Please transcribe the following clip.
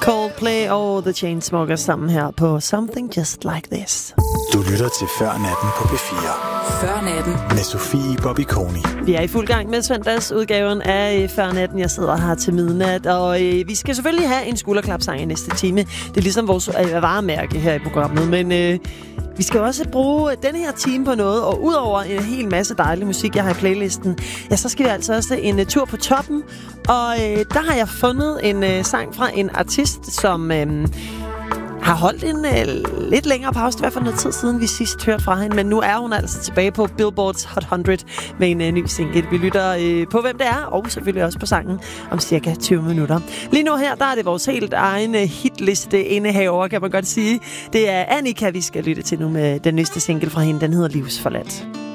Coldplay og The Chainsmokers sammen her på Something Just Like This. Du lytter til Før Natten på P4. Før Natten. Med Sofie Bobby Koni. Vi er i fuld gang med søndagsudgaven af Før Natten. Jeg sidder her til midnat, og vi skal selvfølgelig have en skulderklapsang i næste time. Det er ligesom vores varemærke her i programmet, men vi skal også bruge denne her time på noget, og udover en hel masse dejlig musik, jeg har i playlisten, ja, så skal vi altså også en tur på toppen. Og der har jeg fundet en sang fra en artist, som har holdt en lidt længere pause, i hvert fald noget tid siden vi sidst hørte fra hende, men nu er hun altså tilbage på Billboard's Hot 100 med en ny single. Vi lytter på, hvem det er, og selvfølgelig også på sangen om cirka 20 minutter. Lige nu her, der er det vores helt egen hitliste indehaver, kan man godt sige. Det er Annika, vi skal lytte til nu med den næste single fra hende. Den hedder Livsforladt.